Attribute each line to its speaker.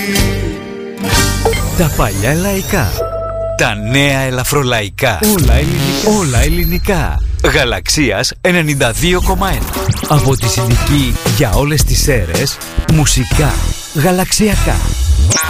Speaker 1: Τα παλιά λαϊκά. Τα νέα ελαφρολαϊκά. Όλα ελληνικά. Γαλαξίας 92,1. Από τη συντική για όλες τις αίρες. Μουσικά γαλαξιακά.